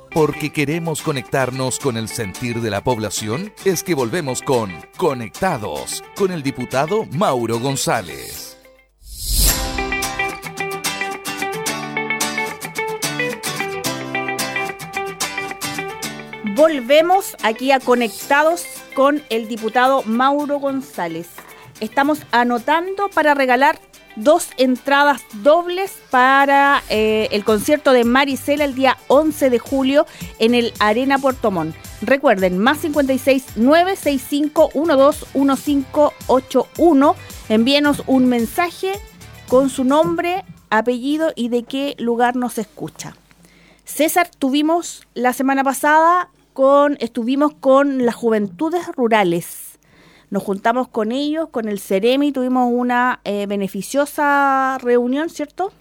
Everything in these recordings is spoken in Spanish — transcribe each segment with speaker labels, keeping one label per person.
Speaker 1: Porque queremos conectarnos con el sentir de la población, es que volvemos con Conectados, con el diputado Mauro González.
Speaker 2: Volvemos aquí a Conectados con el diputado Mauro González. Estamos anotando para regalar 2 entradas dobles para el concierto de Maricela el día 11 de julio en el Arena Puerto Montt. Recuerden, más 56 965 12 1581. Envíenos un mensaje con su nombre, apellido y de qué lugar nos escucha. César, tuvimos la semana pasada estuvimos con las juventudes rurales. Nos juntamos con ellos, con el Ceremi, tuvimos una beneficiosa reunión, ¿cierto?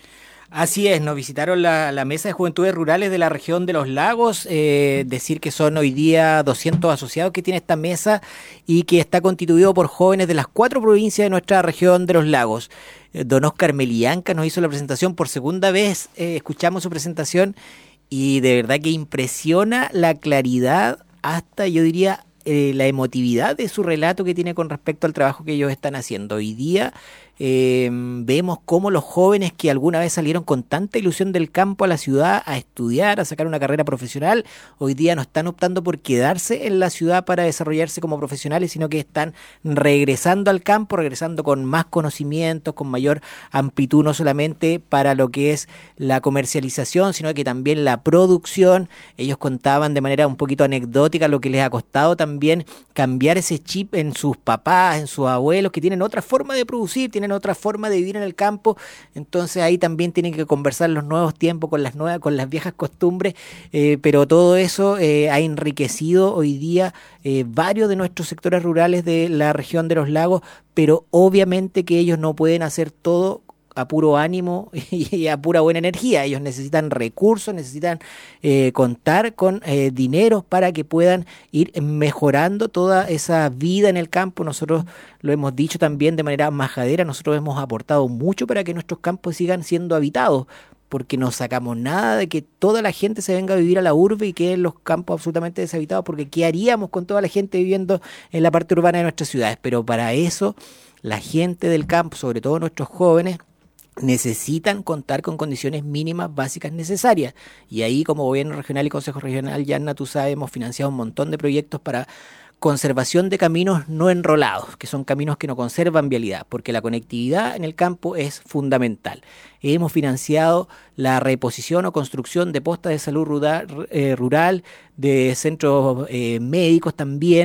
Speaker 3: Así es, nos visitaron la Mesa de Juventudes Rurales de la región de los Lagos, decir que son hoy día 200 asociados que tiene esta mesa y que está constituido por jóvenes de las 4 provincias de nuestra región de los Lagos. Don Oscar Melianca nos hizo la presentación por segunda vez, escuchamos su presentación y de verdad que impresiona la claridad, hasta yo diría la emotividad de su relato que tiene con respecto al trabajo que ellos están haciendo. Hoy día vemos cómo los jóvenes que alguna vez salieron con tanta ilusión del campo a la ciudad a estudiar, a sacar una carrera profesional, hoy día no están optando por quedarse en la ciudad para desarrollarse como profesionales, sino que están regresando al campo, regresando con más conocimientos, con mayor amplitud, no solamente para lo que es la comercialización, sino que también la producción. Ellos contaban de manera un poquito anecdótica lo que les ha costado también cambiar ese chip en sus papás, en sus abuelos, que tienen otra forma de producir, tienen otra forma de vivir en el campo. Entonces ahí también tienen que conversar los nuevos tiempos con las viejas costumbres, pero todo eso ha enriquecido hoy día varios de nuestros sectores rurales de la región de los lagos, pero obviamente que ellos no pueden hacer todo a puro ánimo y a pura buena energía. Ellos necesitan recursos, necesitan contar con dinero para que puedan ir mejorando toda esa vida en el campo. Nosotros lo hemos dicho también de manera majadera, nosotros hemos aportado mucho para que nuestros campos sigan siendo habitados, porque no sacamos nada de que toda la gente se venga a vivir a la urbe y queden los campos absolutamente deshabitados, porque ¿qué haríamos con toda la gente viviendo en la parte urbana de nuestras ciudades? Pero para eso la gente del campo, sobre todo nuestros jóvenes, necesitan contar con condiciones mínimas básicas necesarias. Y ahí, como Gobierno Regional y Consejo Regional, Yanna, tú sabes, hemos financiado un montón de proyectos para conservación de caminos no enrolados, que son caminos que no conservan vialidad, porque la conectividad en el campo es fundamental. Hemos financiado la reposición o construcción de postas de salud rural, de centros médicos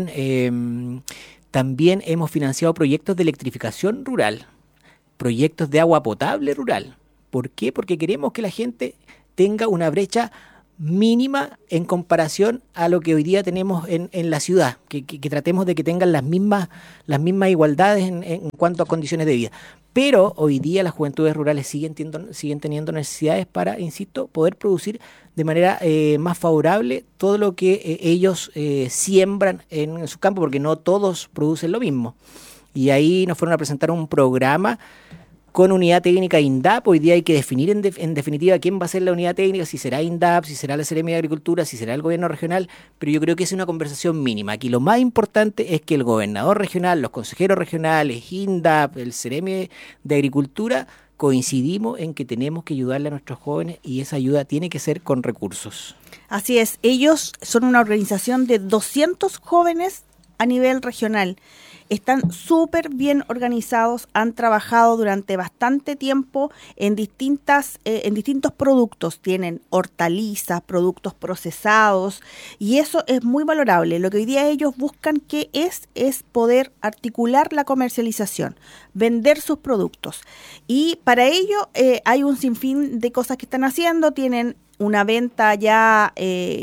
Speaker 3: también. También hemos financiado proyectos de electrificación rural, proyectos de agua potable rural. ¿Por qué? Porque queremos que la gente tenga una brecha mínima en comparación a lo que hoy día tenemos en la ciudad, que tratemos de que tengan las mismas igualdades en cuanto a condiciones de vida. Pero hoy día las juventudes rurales siguen teniendo necesidades para, insisto, poder producir de manera más favorable todo lo que ellos siembran en su campo, porque no todos producen lo mismo. Y ahí nos fueron a presentar un programa con unidad técnica INDAP. Hoy día hay que definir en definitiva quién va a ser la unidad técnica, si será INDAP, si será la Seremi de Agricultura, si será el gobierno regional, pero yo creo que es una conversación mínima. Aquí lo más importante es que el gobernador regional, los consejeros regionales, INDAP, el Seremi de Agricultura, coincidimos en que tenemos que ayudarle a nuestros jóvenes y esa ayuda tiene que ser con recursos.
Speaker 2: Así es, ellos son una organización de 200 jóvenes a nivel regional. Están súper bien organizados, han trabajado durante bastante tiempo en distintos productos. Tienen hortalizas, productos procesados y eso es muy valorable. Lo que hoy día ellos buscan que es poder articular la comercialización, vender sus productos. Y para ello hay un sinfín de cosas que están haciendo. Tienen una venta ya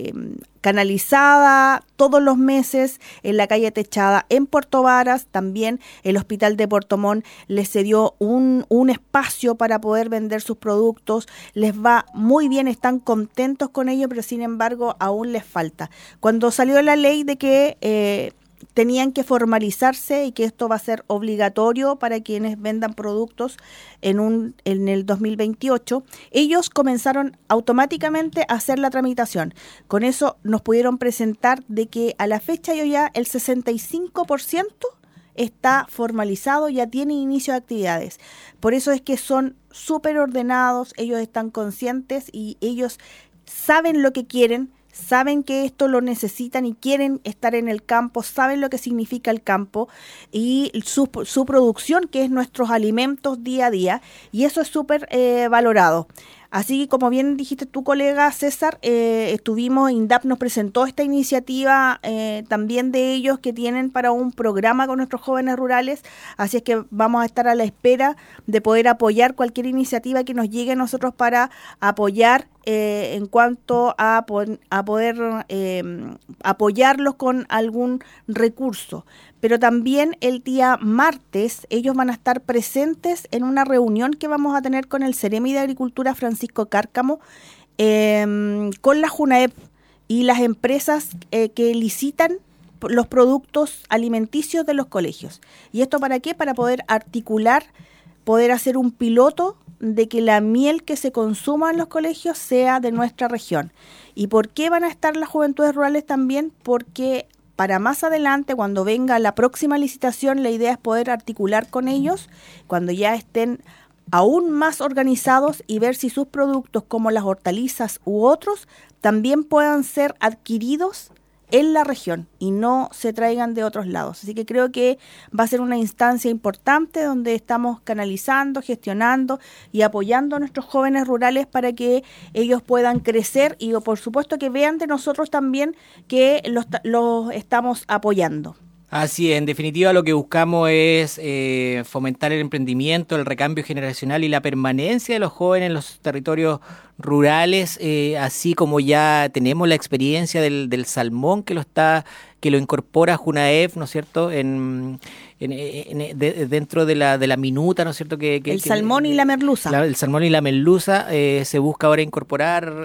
Speaker 2: canalizada todos los meses en la calle Techada, en Puerto Varas. También el Hospital de Puerto Montt les cedió un espacio para poder vender sus productos. Les va muy bien, están contentos con ello, pero sin embargo aún les falta. Cuando salió la ley de que tenían que formalizarse y que esto va a ser obligatorio para quienes vendan productos en el 2028, ellos comenzaron automáticamente a hacer la tramitación. Con eso nos pudieron presentar de que a la fecha ya el 65% está formalizado, ya tiene inicio de actividades. Por eso es que son súper ordenados, ellos están conscientes y ellos saben lo que quieren, saben que esto lo necesitan y quieren estar en el campo, saben lo que significa el campo y su producción, que es nuestros alimentos día a día, y eso es súper valorado. Así que, como bien dijiste tu colega César, INDAP nos presentó esta iniciativa también de ellos que tienen para un programa con nuestros jóvenes rurales, así es que vamos a estar a la espera de poder apoyar cualquier iniciativa que nos llegue a nosotros para apoyar en cuanto a poder apoyarlos con algún recurso. Pero también el día martes ellos van a estar presentes en una reunión que vamos a tener con el Ceremi de Agricultura Francisco Cárcamo, con la JUNAEP y las empresas que licitan los productos alimenticios de los colegios. ¿Y esto para qué? Para poder articular, poder hacer un piloto de que la miel que se consuma en los colegios sea de nuestra región. ¿Y por qué van a estar las juventudes rurales también? Porque para más adelante, cuando venga la próxima licitación, la idea es poder articular con ellos, cuando ya estén aún más organizados y ver si sus productos, como las hortalizas u otros, también puedan ser adquiridos en la región y no se traigan de otros lados. Así que creo que va a ser una instancia importante donde estamos canalizando, gestionando y apoyando a nuestros jóvenes rurales para que ellos puedan crecer y por supuesto que vean de nosotros también que los estamos apoyando.
Speaker 3: Así es, en definitiva lo que buscamos es fomentar el emprendimiento, el recambio generacional y la permanencia de los jóvenes en los territorios rurales, así como ya tenemos la experiencia del salmón que lo incorpora JUNAEP, ¿no es cierto?, dentro de la minuta, ¿no es cierto?
Speaker 2: El salmón y la merluza.
Speaker 3: El salmón y la merluza se busca ahora incorporar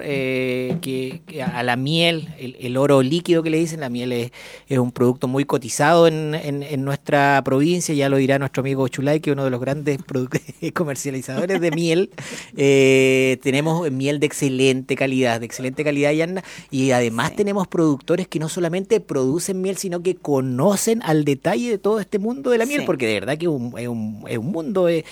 Speaker 3: que a la miel, el oro líquido que le dicen. La miel es un producto muy cotizado en nuestra provincia, ya lo dirá nuestro amigo Chulay, que es uno de los grandes comercializadores de miel. Tenemos miel de excelente calidad, Yanna, y además tenemos productores que no solamente producen miel, sino que conocen al detalle de todo este mundo de la miel, porque de verdad que es un mundo, es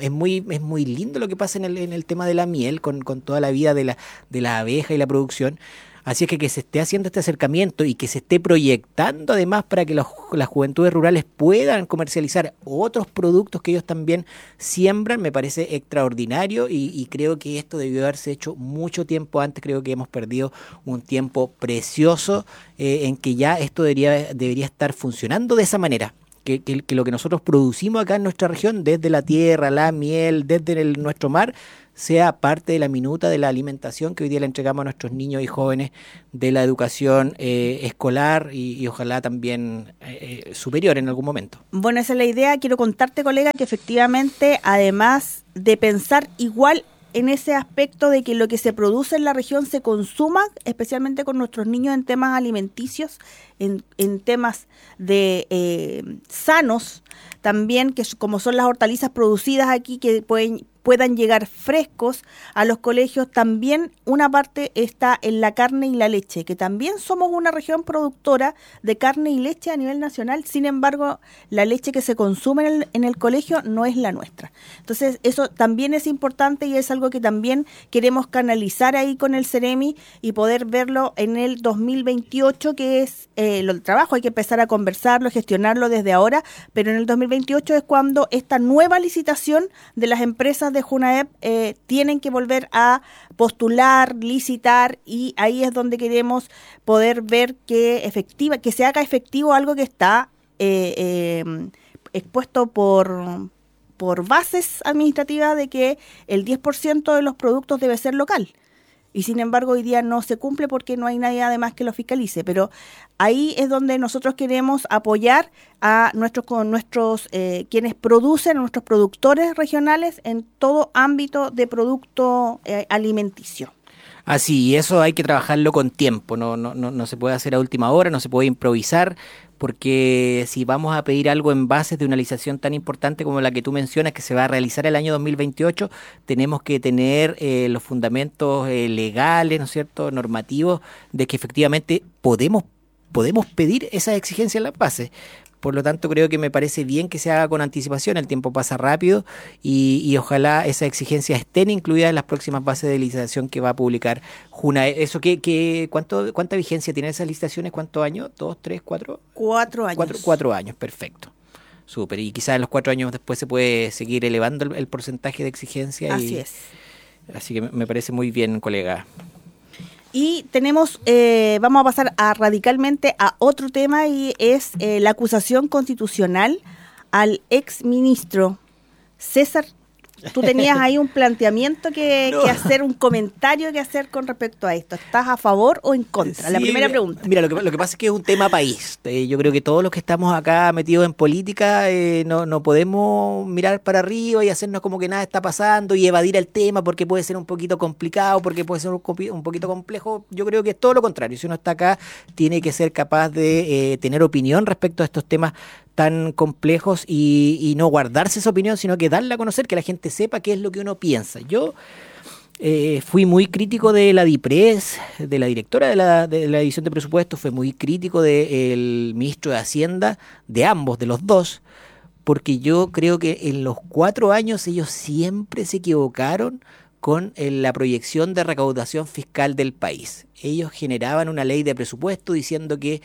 Speaker 3: muy lindo lo que pasa en el tema de la miel, con toda la vida de la abeja y la producción. Así es que se esté haciendo este acercamiento y que se esté proyectando además para que las juventudes rurales puedan comercializar otros productos que ellos también siembran, me parece extraordinario y creo que esto debió haberse hecho mucho tiempo antes. Creo que hemos perdido un tiempo precioso en que ya esto debería estar funcionando de esa manera. Que lo que nosotros producimos acá en nuestra región, desde la tierra, la miel, desde nuestro mar, sea parte de la minuta de la alimentación que hoy día le entregamos a nuestros niños y jóvenes, de la educación escolar y ojalá también superior en algún momento.
Speaker 2: Bueno, esa es la idea. Quiero contarte, colega, que efectivamente, además de pensar igual en ese aspecto de que lo que se produce en la región se consuma, especialmente con nuestros niños en temas alimenticios, en temas de sanos, también que como son las hortalizas producidas aquí, que puedan llegar frescos a los colegios. También una parte está en la carne y la leche, que también somos una región productora de carne y leche a nivel nacional. Sin embargo, la leche que se consume en el colegio no es la nuestra. Entonces, eso también es importante y es algo que también queremos canalizar ahí con el Ceremi y poder verlo en el 2028, que es el trabajo. Hay que empezar a conversarlo, gestionarlo desde ahora, pero en el 2028 es cuando esta nueva licitación de las empresas de JUNAEP tienen que volver a postular, licitar, y ahí es donde queremos poder ver que se haga efectivo algo que está expuesto por bases administrativas de que el 10% de los productos debe ser local. Y sin embargo hoy día no se cumple porque no hay nadie además que lo fiscalice. Pero ahí es donde nosotros queremos apoyar a nuestros quienes producen, a nuestros productores regionales en todo ámbito de producto alimenticio.
Speaker 3: Así, y eso hay que trabajarlo con tiempo, no se puede hacer a última hora, no se puede improvisar, porque si vamos a pedir algo en bases de una licitación tan importante como la que tú mencionas, que se va a realizar el año 2028, tenemos que tener los fundamentos legales, ¿no es cierto?, normativos, de que efectivamente podemos pedir esas exigencias en las bases. Por lo tanto, creo que me parece bien que se haga con anticipación, el tiempo pasa rápido y ojalá esas exigencias estén incluidas en las próximas bases de licitación que va a publicar JUNAEP. ¿Eso cuánta vigencia tienen esas licitaciones? ¿Cuántos años? ¿2, 3, 4?
Speaker 2: 4 años.
Speaker 3: 4 años, perfecto. Súper. Y quizás en los 4 años después se puede seguir elevando el porcentaje de exigencia.
Speaker 2: Así es.
Speaker 3: Así que me parece muy bien, colega.
Speaker 2: Y tenemos, vamos a pasar radicalmente a otro tema, y es la acusación constitucional al exministro César. Tú tenías ahí un planteamiento que hacer, un comentario que hacer con respecto a esto. ¿Estás a favor o en contra?
Speaker 3: Sí,
Speaker 2: la primera pregunta.
Speaker 3: Mira, lo que pasa es que es un tema país. Yo creo que todos los que estamos acá metidos en política no podemos mirar para arriba y hacernos como que nada está pasando y evadir el tema porque puede ser un poquito complicado, porque puede ser un poquito complejo. Yo creo que es todo lo contrario. Si uno está acá, tiene que ser capaz de tener opinión respecto a estos temas tan complejos y no guardarse esa opinión, sino que darla a conocer, que la gente sepa qué es lo que uno piensa. Yo fui muy crítico de la DIPRES, de la directora de la División de Presupuestos, fui muy crítico del ministro de Hacienda, de ambos, de los dos, porque yo creo que en los 4 años ellos siempre se equivocaron con la proyección de recaudación fiscal del país. Ellos generaban una ley de presupuesto diciendo que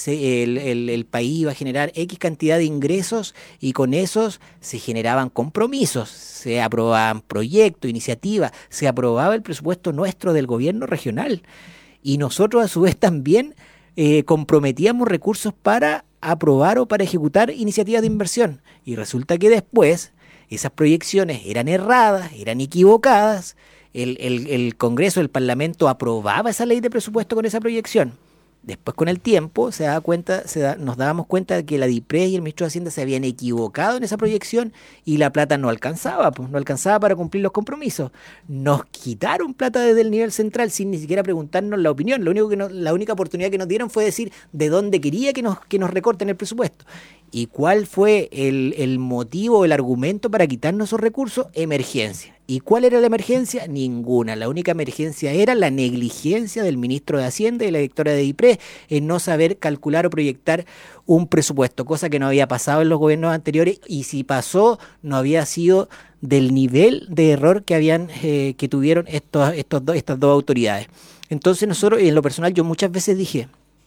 Speaker 3: el país iba a generar X cantidad de ingresos y con esos se generaban compromisos, se aprobaban proyectos, iniciativas, se aprobaba el presupuesto nuestro del gobierno regional y nosotros a su vez también comprometíamos recursos para aprobar o para ejecutar iniciativas de inversión y resulta que después esas proyecciones eran erradas, eran equivocadas, el Congreso, el Parlamento aprobaba esa ley de presupuesto con esa proyección. Después con el tiempo nos dábamos cuenta de que la DIPRES y el ministro de Hacienda se habían equivocado en esa proyección y la plata no alcanzaba para cumplir los compromisos. Nos quitaron plata desde el nivel central sin ni siquiera preguntarnos la opinión. La única oportunidad que nos dieron fue decir de dónde quería que nos recorten el presupuesto. ¿Y cuál fue el motivo, el argumento para quitarnos esos recursos? Emergencia. ¿Y cuál era la emergencia? Ninguna. La única emergencia era la negligencia del ministro de Hacienda y la directora de DIPRES en no saber calcular o proyectar un presupuesto, cosa que no había pasado en los gobiernos anteriores y si pasó no había sido del nivel de error que tuvieron estas dos autoridades. Entonces nosotros, en lo personal, yo muchas veces dije,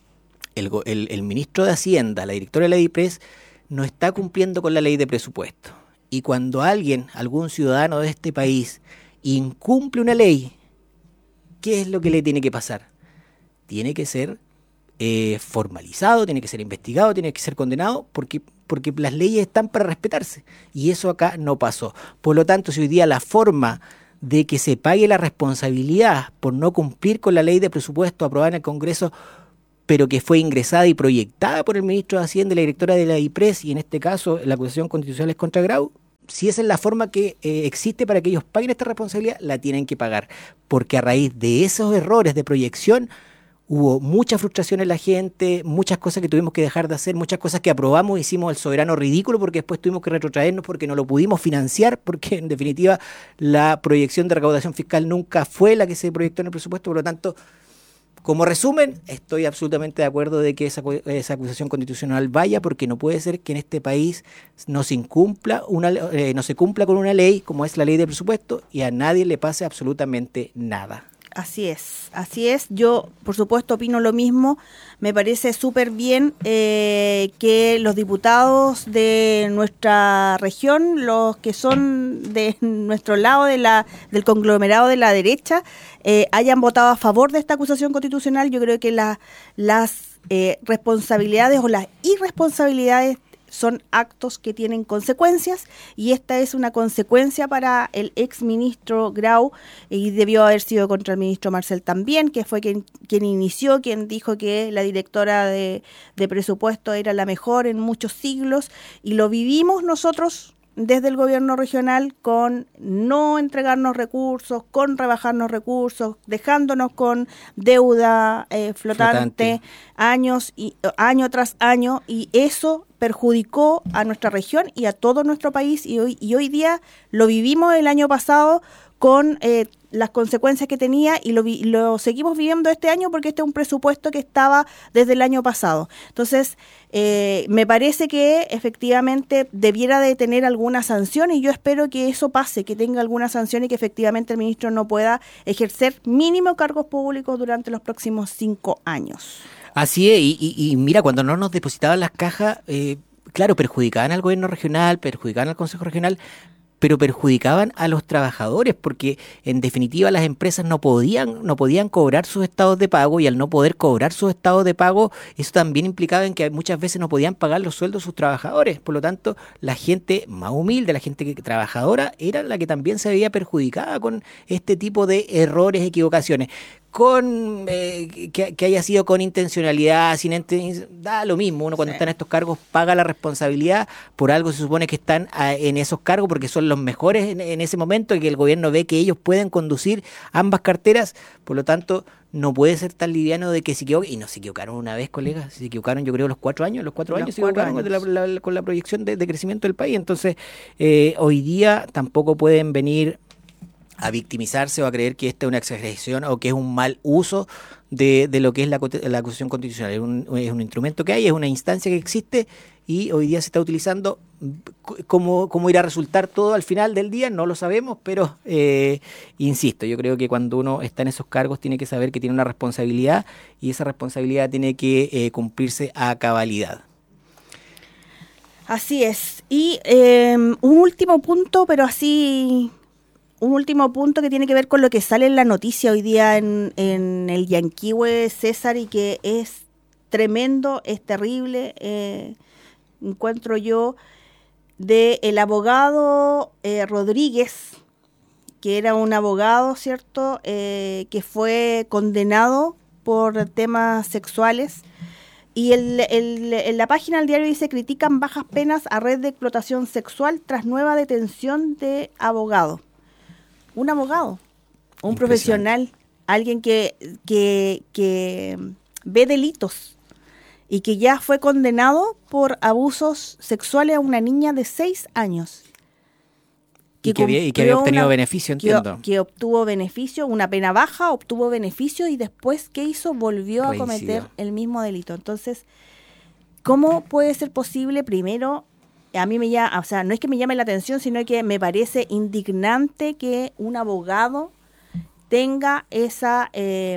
Speaker 3: el ministro de Hacienda, la directora de la DIPRES, no está cumpliendo con la ley de presupuesto. Y cuando algún ciudadano de este país incumple una ley, ¿qué es lo que le tiene que pasar? Tiene que ser formalizado, tiene que ser investigado, tiene que ser condenado, porque las leyes están para respetarse. Y eso acá no pasó. Por lo tanto, si hoy día la forma de que se pague la responsabilidad por no cumplir con la ley de presupuesto aprobada en el Congreso, pero que fue ingresada y proyectada por el ministro de Hacienda y la directora de la DIPRES, y en este caso la acusación constitucional es contra Grau, si esa es la forma que existe para que ellos paguen esta responsabilidad, la tienen que pagar, porque a raíz de esos errores de proyección hubo mucha frustración en la gente, muchas cosas que tuvimos que dejar de hacer, muchas cosas que aprobamos, hicimos el soberano ridículo porque después tuvimos que retrotraernos porque no lo pudimos financiar, porque en definitiva la proyección de recaudación fiscal nunca fue la que se proyectó en el presupuesto, por lo tanto, como resumen, estoy absolutamente de acuerdo de que esa acusación constitucional vaya, porque no puede ser que en este país no se cumpla con una ley como es la ley de presupuesto y a nadie le pase absolutamente nada.
Speaker 2: Así es. Yo, por supuesto, opino lo mismo. Me parece súper bien que los diputados de nuestra región, los que son de nuestro lado del conglomerado de la derecha, hayan votado a favor de esta acusación constitucional. Yo creo que las responsabilidades o las irresponsabilidades son actos que tienen consecuencias y esta es una consecuencia para el ex ministro Grau y debió haber sido contra el ministro Marcel también, que fue quien inició, quien dijo que la directora de presupuesto era la mejor en muchos siglos y lo vivimos nosotros desde el gobierno regional con no entregarnos recursos, con rebajarnos recursos, dejándonos con deuda flotante año tras año, y eso perjudicó a nuestra región y a todo nuestro país, y hoy día lo vivimos el año pasado con las consecuencias que tenía, y lo seguimos viviendo este año porque este es un presupuesto que estaba desde el año pasado. Entonces, me parece que efectivamente debiera de tener alguna sanción, y yo espero que eso pase, que tenga alguna sanción y que efectivamente el ministro no pueda ejercer mínimo cargos públicos durante los próximos 5 años.
Speaker 3: Así es, y mira, cuando no nos depositaban las cajas, claro, perjudicaban al gobierno regional, perjudicaban al Consejo Regional, pero perjudicaban a los trabajadores, porque en definitiva las empresas no podían cobrar sus estados de pago, y al no poder cobrar sus estados de pago, eso también implicaba en que muchas veces no podían pagar los sueldos de sus trabajadores. Por lo tanto, la gente más humilde, la gente trabajadora, era la que también se veía perjudicada con este tipo de errores, equivocaciones. Con que haya sido con intencionalidad, da lo mismo. Uno cuando está en estos cargos paga la responsabilidad, por algo se supone que están en esos cargos porque son los mejores en ese momento, y que el gobierno ve que ellos pueden conducir ambas carteras. Por lo tanto, no puede ser tan liviano de que se equivoquen. Y no se equivocaron una vez, colegas, se equivocaron yo creo los 4 años se equivocaron con la proyección de crecimiento del país. Entonces, hoy día tampoco pueden venir a victimizarse o a creer que esta es una exageración o que es un mal uso de lo que es la acusación constitucional. Es un instrumento que hay, es una instancia que existe, y hoy día se está utilizando. ¿Cómo irá a resultar todo al final del día? No lo sabemos, pero insisto, yo creo que cuando uno está en esos cargos tiene que saber que tiene una responsabilidad, y esa responsabilidad tiene que cumplirse a cabalidad.
Speaker 2: Así es. Y un último punto, pero así... Un último punto que tiene que ver con lo que sale en la noticia hoy día en el Yanquihue, César, y que es tremendo, es terrible, encuentro yo, de el abogado Rodríguez, que era un abogado, ¿cierto?, que fue condenado por temas sexuales. Y en la página del diario dice: critican bajas penas a red de explotación sexual tras nueva detención de abogado. Un abogado, un profesional, alguien que ve delitos y que ya fue condenado por abusos sexuales a una niña de 6 años.
Speaker 3: Y que había obtenido beneficio, entiendo.
Speaker 2: Que obtuvo beneficio, una pena baja, obtuvo beneficio, y después, ¿qué hizo? Volvió a cometer el mismo delito. Entonces, ¿cómo puede ser posible? Primero, a mí no es que me llame la atención, sino que me parece indignante que un abogado tenga esa,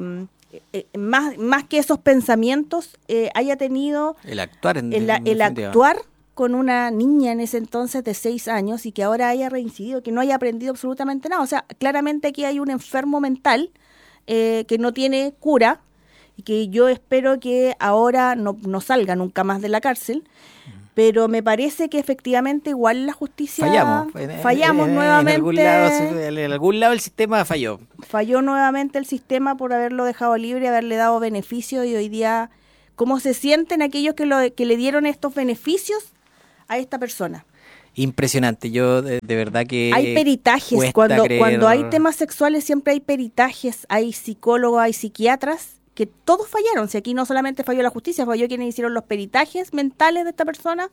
Speaker 2: más que esos pensamientos, haya tenido el actuar con una niña en ese entonces de 6 años, y que ahora haya reincidido, que no haya aprendido absolutamente nada. O sea, claramente aquí hay un enfermo mental que no tiene cura, y que yo espero que ahora no salga nunca más de la cárcel. Pero me parece que efectivamente igual la justicia... Fallamos nuevamente.
Speaker 3: En algún lado el sistema falló.
Speaker 2: Falló nuevamente el sistema por haberlo dejado libre, haberle dado beneficios, y hoy día, ¿cómo se sienten aquellos que le dieron estos beneficios a esta persona?
Speaker 3: Impresionante, yo de verdad que...
Speaker 2: Hay peritajes, cuando hay temas sexuales siempre hay peritajes, hay psicólogos, hay psiquiatras, que todos fallaron. Si aquí no solamente falló la justicia, falló quienes hicieron los peritajes mentales de esta persona,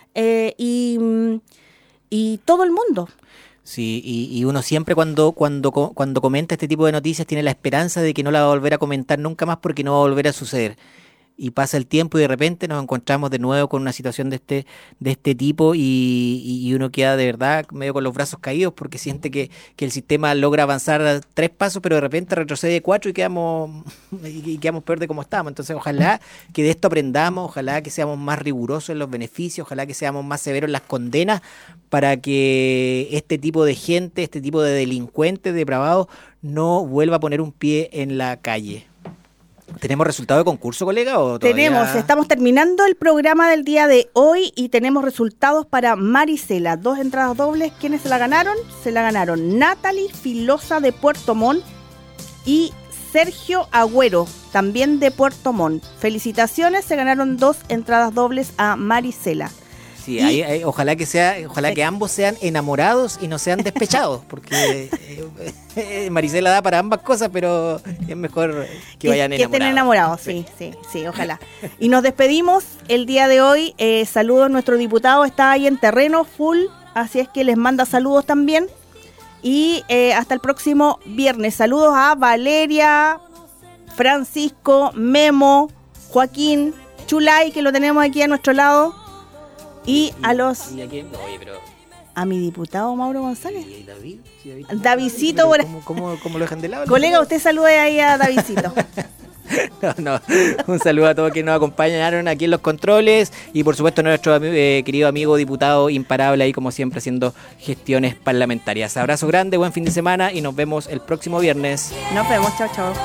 Speaker 2: y todo el mundo.
Speaker 3: Sí, y uno siempre cuando comenta este tipo de noticias tiene la esperanza de que no la va a volver a comentar nunca más, porque no va a volver a suceder. Y pasa el tiempo y de repente nos encontramos de nuevo con una situación de este tipo, y uno queda de verdad medio con los brazos caídos, porque siente que el sistema logra avanzar 3 pasos, pero de repente retrocede 4 y quedamos peor de como estábamos. Entonces, ojalá que de esto aprendamos, ojalá que seamos más rigurosos en los beneficios, ojalá que seamos más severos en las condenas, para que este tipo de gente, este tipo de delincuentes depravados no vuelva a poner un pie en la calle. ¿Tenemos resultado de concurso, colega? ¿O todavía?
Speaker 2: Estamos terminando el programa del día de hoy y tenemos resultados para Marisela. 2 entradas dobles. ¿Quiénes se la ganaron? Se la ganaron Natalie Filosa de Puerto Montt y Sergio Agüero, también de Puerto Montt. Felicitaciones, se ganaron 2 entradas dobles a Marisela.
Speaker 3: Sí, ojalá que ambos sean enamorados y no sean despechados, porque Marisela da para ambas cosas, pero es mejor que vayan enamorados.
Speaker 2: Que estén enamorados, sí, ojalá. Y nos despedimos el día de hoy. Saludos, nuestro diputado está ahí en terreno full, así es que les manda saludos también. Y hasta el próximo viernes. Saludos a Valeria, Francisco, Memo, Joaquín, Chulay, que lo tenemos aquí a nuestro lado. Y a los...
Speaker 3: ¿Y a quién? Oye, pero...
Speaker 2: A mi diputado Mauro González.
Speaker 3: ¿Y David? ¿Sí, David?
Speaker 2: Davidcito.
Speaker 3: ¿Cómo lo dejan de lado?
Speaker 2: Colega, usted salude ahí a Davidcito.
Speaker 3: No. Un saludo a todos que nos acompañaron aquí en los controles y por supuesto a nuestro querido amigo diputado imparable ahí como siempre haciendo gestiones parlamentarias. Abrazo grande, buen fin de semana y nos vemos el próximo viernes.
Speaker 2: Nos vemos, chao.